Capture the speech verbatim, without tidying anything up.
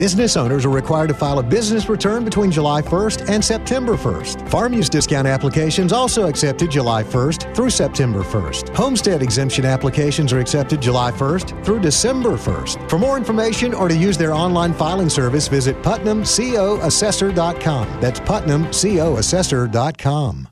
Business owners are required to file a business return between July first and September first. Farm use discount applications also accepted July first through September first. Homestead exemption applications are accepted July first through December first. For more information or to use their online filing service, visit Putnam Co Assessor dot com. That's Putnam Co Assessor dot com.